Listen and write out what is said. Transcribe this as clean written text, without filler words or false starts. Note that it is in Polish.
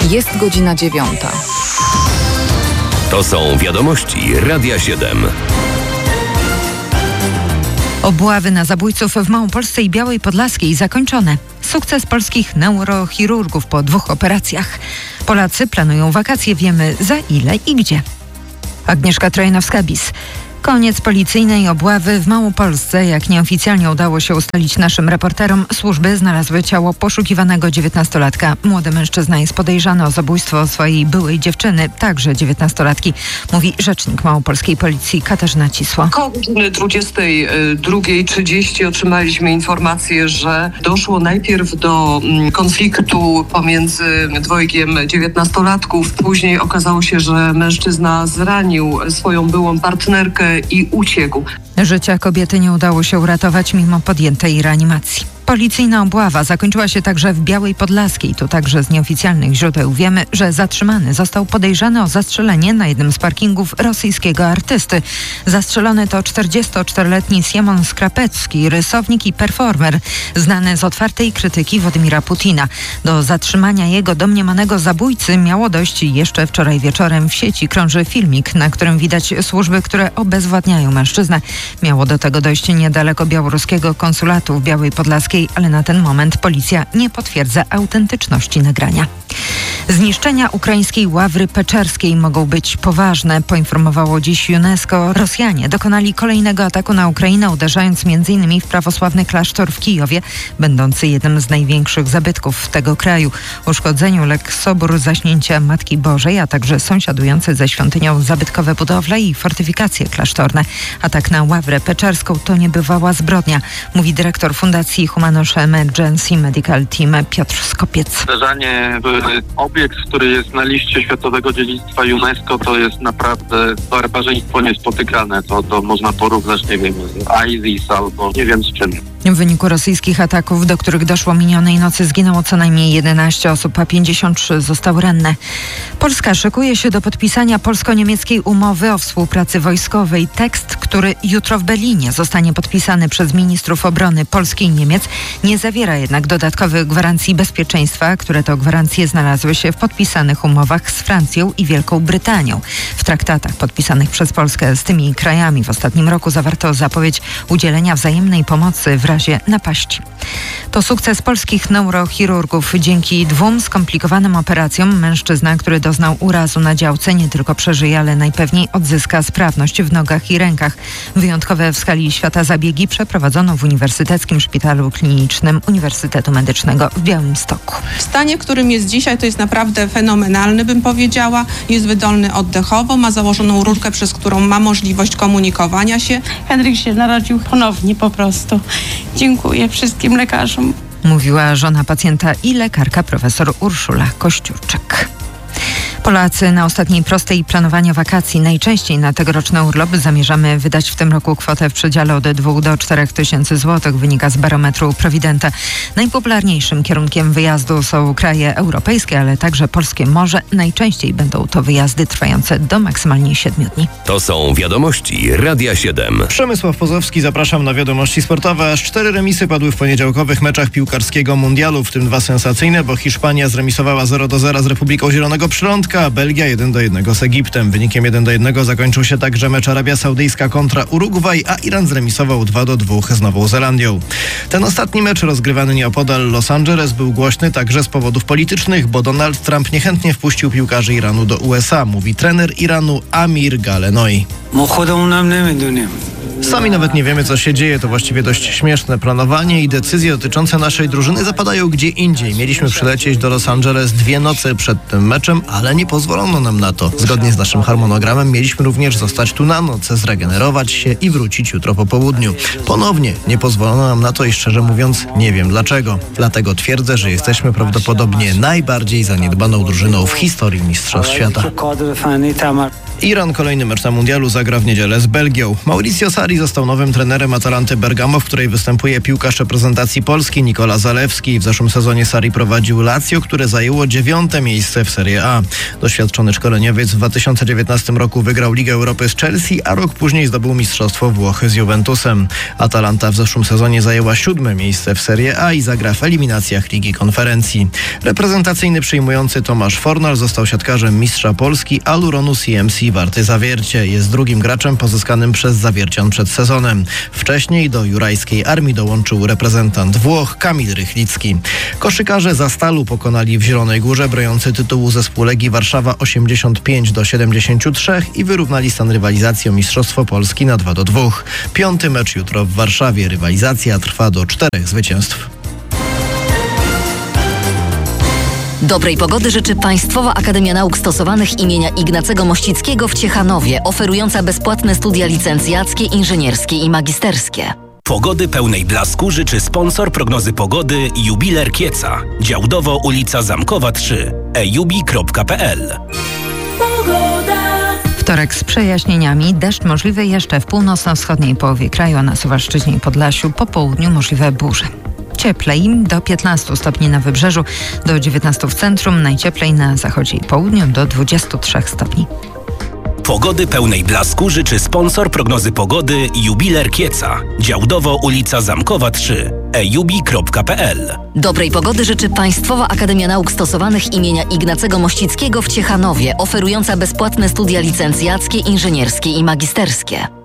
Jest godzina 9. To są wiadomości Radia 7. Obławy na zabójców w Małopolsce i Białej Podlaskiej zakończone. Sukces polskich neurochirurgów po 2 operacjach. Polacy planują wakacje, wiemy za ile i gdzie. Agnieszka Trojanowska-Bis. Koniec policyjnej obławy w Małopolsce. Jak nieoficjalnie udało się ustalić naszym reporterom, służby znalazły ciało poszukiwanego 19-latka. Młody mężczyzna jest podejrzany o zabójstwo swojej byłej dziewczyny, także 19-latki, mówi rzecznik małopolskiej policji Katarzyna Cisło. Koło godziny 22:30 otrzymaliśmy informację, że doszło najpierw do konfliktu pomiędzy dwojgiem 19-latków. Później okazało się, że mężczyzna zranił swoją byłą partnerkę i uciekł. Życia kobiety nie udało się uratować mimo podjętej reanimacji. Policyjna obława zakończyła się także w Białej Podlaskiej. Tu także z nieoficjalnych źródeł wiemy, że zatrzymany został podejrzany o zastrzelenie na jednym z parkingów rosyjskiego artysty. Zastrzelony to 44-letni Siemon Skrapecki, rysownik i performer, znany z otwartej krytyki Władimira Putina. Do zatrzymania jego domniemanego zabójcy miało dojść jeszcze wczoraj wieczorem. W sieci krąży filmik, na którym widać służby, które obezwładniają mężczyznę. Miało do tego dojść niedaleko białoruskiego konsulatu w Białej Podlaskiej, ale na ten moment policja nie potwierdza autentyczności nagrania. Zniszczenia ukraińskiej Ławry Peczerskiej mogą być poważne, poinformowało dziś UNESCO. Rosjanie dokonali kolejnego ataku na Ukrainę, uderzając m.in. w prawosławny klasztor w Kijowie, będący jednym z największych zabytków tego kraju. Uszkodzeniu uległ sobór Zaśnięcia Matki Bożej, a także sąsiadujące ze świątynią zabytkowe budowle i fortyfikacje klasztorne. Atak na Ławrę Peczerską to niebywała zbrodnia, mówi dyrektor Fundacji Humanus Emergency Medical Team Piotr Skopiec. Zdarzenie obiekt, który jest na liście Światowego Dziedzictwa UNESCO, to jest naprawdę barbarzyństwo niespotykane. To można porównać, nie wiem, z ISIS albo nie wiem z czym. W wyniku rosyjskich ataków, do których doszło minionej nocy, zginęło co najmniej 11 osób, a 53 zostały ranne. Polska szykuje się do podpisania polsko-niemieckiej umowy o współpracy wojskowej. Tekst, który jutro w Berlinie zostanie podpisany przez ministrów obrony Polski i Niemiec, nie zawiera jednak dodatkowych gwarancji bezpieczeństwa, które to gwarancje znalazły się w podpisanych umowach z Francją i Wielką Brytanią. W traktatach podpisanych przez Polskę z tymi krajami w ostatnim roku zawarto zapowiedź udzielenia wzajemnej pomocy w razie napaści. To sukces polskich neurochirurgów. Dzięki 2 skomplikowanym operacjom mężczyzna, który doznał urazu na działce, nie tylko przeżyje, ale najpewniej odzyska sprawność w nogach i rękach. Wyjątkowe w skali świata zabiegi przeprowadzono w Uniwersyteckim Szpitalu Klinicznym Uniwersytetu Medycznego w Białymstoku. W stanie, w którym jest dzisiaj, to jest naprawdę fenomenalny, bym powiedziała. Jest wydolny oddechowo, ma założoną rurkę, przez którą ma możliwość komunikowania się. Henryk się narodził ponownie po prostu. Dziękuję wszystkim lekarzom. Mówiła żona pacjenta i lekarka profesor Urszula Kościurczyk. Polacy na ostatniej prostej planowania wakacji, najczęściej na tegoroczny urlop, zamierzamy wydać w tym roku kwotę w przedziale od 2 do 4 tysięcy złotych, wynika z barometru Prowidenta. Najpopularniejszym kierunkiem wyjazdu są kraje europejskie, ale także polskie morze. Najczęściej będą to wyjazdy trwające do maksymalnie 7 dni. To są wiadomości Radia 7. Przemysław Pozowski, zapraszam na wiadomości sportowe. Aż 4 remisy padły w poniedziałkowych meczach piłkarskiego mundialu, w tym 2 sensacyjne, bo Hiszpania zremisowała 0-0 z Republiką Zielonego Przylądka, a Belgia 1-1 z Egiptem. Wynikiem 1-1 zakończył się także mecz Arabia Saudyjska kontra Urugwaj, a Iran zremisował 2-2 z Nową Zelandią. Ten ostatni mecz, rozgrywany nieopodal Los Angeles, był głośny także z powodów politycznych, bo Donald Trump niechętnie wpuścił piłkarzy Iranu do USA, mówi trener Iranu Amir Galenoi. Sami nawet nie wiemy, co się dzieje. To właściwie dość śmieszne. Planowanie i decyzje dotyczące naszej drużyny zapadają gdzie indziej. Mieliśmy przylecieć do Los Angeles 2 noce przed tym meczem, ale nie pozwolono nam na to. Zgodnie z naszym harmonogramem mieliśmy również zostać tu na noc, zregenerować się i wrócić jutro po południu. Ponownie nie pozwolono nam na to i szczerze mówiąc nie wiem dlaczego. Dlatego twierdzę, że jesteśmy prawdopodobnie najbardziej zaniedbaną drużyną w historii Mistrzostw Świata. Iran kolejny mecz na mundialu zagra w niedzielę z Belgią. Mauricio Sarri Sarri został nowym trenerem Atalanty Bergamo, w której występuje piłkarz reprezentacji Polski Nikola Zalewski. W zeszłym sezonie Sarri prowadził Lazio, które zajęło 9. miejsce w Serie A. Doświadczony szkoleniowiec w 2019 roku wygrał Ligę Europy z Chelsea, a rok później zdobył Mistrzostwo Włoch z Juventusem. Atalanta w zeszłym sezonie zajęła 7. miejsce w Serie A i zagra w eliminacjach Ligi Konferencji. Reprezentacyjny przyjmujący Tomasz Fornal został siatkarzem mistrza Polski Aluronu CMC Warty Zawiercie. Jest drugim graczem pozyskanym przez Zawiercian przed sezonem. Wcześniej do jurajskiej armii dołączył reprezentant Włoch Kamil Rychlicki. Koszykarze Zastalu pokonali w Zielonej Górze broniący tytułu zespół Legii Warszawa 85-73 i wyrównali stan rywalizacji o Mistrzostwo Polski na 2-2. 5. mecz jutro w Warszawie. Rywalizacja trwa do 4 zwycięstw. Dobrej pogody życzy Państwowa Akademia Nauk Stosowanych imienia Ignacego Mościckiego w Ciechanowie, oferująca bezpłatne studia licencjackie, inżynierskie i magisterskie. Pogody pełnej blasku życzy sponsor prognozy pogody Jubiler Kieca. Działdowo ulica Zamkowa 3. ejubi.pl. Wtorek z przejaśnieniami. Deszcz możliwy jeszcze w północno-wschodniej połowie kraju, a na Suwalszczyźnie i Podlasiu. Po południu możliwe burze. Cieplej, do 15 stopni na wybrzeżu, do 19 w centrum, najcieplej na zachodzie i południu, do 23 stopni. Pogody pełnej blasku życzy sponsor prognozy pogody Jubiler Kieca. Działdowo ulica Zamkowa 3. ejubi.pl. Dobrej pogody życzy Państwowa Akademia Nauk Stosowanych imienia Ignacego Mościckiego w Ciechanowie, oferująca bezpłatne studia licencjackie, inżynierskie i magisterskie.